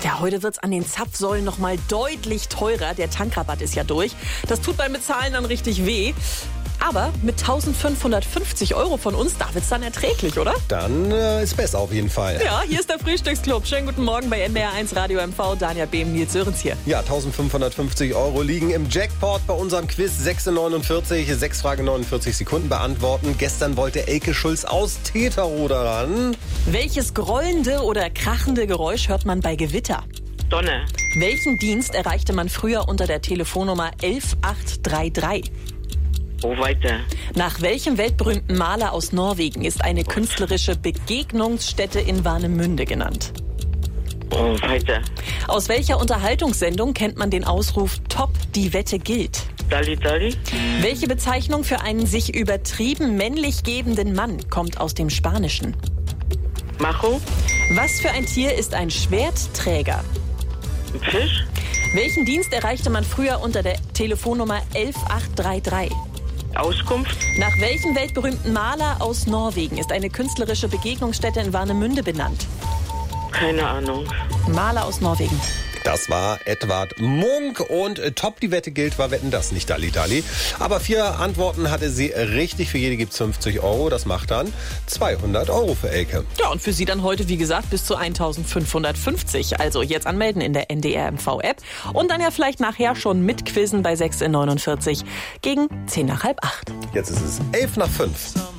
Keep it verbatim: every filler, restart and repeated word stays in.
Ja, heute wird's an den Zapfsäulen noch mal deutlich teurer. Der Tankrabatt ist ja durch. Das tut beim Bezahlen dann richtig weh. Aber mit eintausendfünfhundertfünfzig Euro von uns, da wird's dann erträglich, oder? Dann äh, ist besser auf jeden Fall. Ja, hier ist der Frühstücksclub. Schönen guten Morgen bei N D R eins Radio M V. Daniel Behm, Nils Sörens hier. Ja, eintausendfünfhundertfünfzig Euro liegen im Jackpot bei unserem Quiz. sechs neunundvierzig, sechs Fragen neunundvierzig Sekunden beantworten. Gestern wollte Elke Schulz aus Teterow ran. Welches grollende oder krachende Geräusch hört man bei Gewitter? Donner. Welchen Dienst erreichte man früher unter der Telefonnummer elf acht drei drei? Oh, weiter. Nach welchem weltberühmten Maler aus Norwegen ist eine künstlerische Begegnungsstätte in Warnemünde genannt? Oh, weiter. Aus welcher Unterhaltungssendung kennt man den Ausruf Top, die Wette gilt? Dali, Dali. Welche Bezeichnung für einen sich übertrieben männlich gebenden Mann kommt aus dem Spanischen? Macho. Was für ein Tier ist ein Schwertträger? Ein Fisch. Welchen Dienst erreichte man früher unter der Telefonnummer elf acht drei drei? Auskunft. Nach welchem weltberühmten Maler aus Norwegen ist eine künstlerische Begegnungsstätte in Warnemünde benannt? Keine Ahnung. Maler aus Norwegen. Das war Edvard Munch und äh, Top, die Wette gilt, war Wetten, das nicht Dali Dali. Aber vier Antworten hatte sie richtig, für jede gibt's fünfzig Euro. Das macht dann zweihundert Euro für Elke. Ja, und für Sie dann heute, wie gesagt, bis zu eintausendfünfhundertfünfzig. Also jetzt anmelden in der N D R M V-App und dann ja vielleicht nachher schon mitquizzen bei sechs neunundvierzig gegen zehn nach halb acht. Jetzt ist es elf nach fünf.